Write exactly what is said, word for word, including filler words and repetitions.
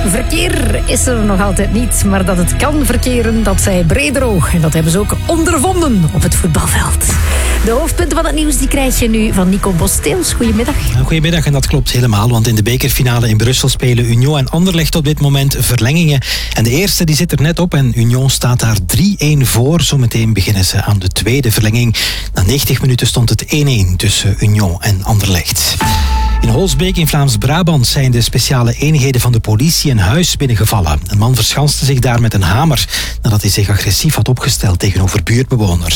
Verkeer is er nog altijd niet, maar dat het kan verkeren, dat zei Brederoo. En dat hebben ze ook ondervonden op het voetbalveld. De hoofdpunten van het nieuws die krijg je nu van Nico Bosteels. Goedemiddag. Goedemiddag, en dat klopt helemaal, want in de bekerfinale in Brussel spelen Union en Anderlecht op dit moment verlengingen. En de eerste die zit er net op en Union staat daar drie-een voor. Zometeen beginnen ze aan de tweede verlenging. Na negentig minuten stond het één-één tussen Union en Anderlecht. In Holsbeek in Vlaams-Brabant zijn de speciale eenheden van de politie een huis binnengevallen. Een man verschanste zich daar met een hamer nadat hij zich agressief had opgesteld tegenover buurtbewoners.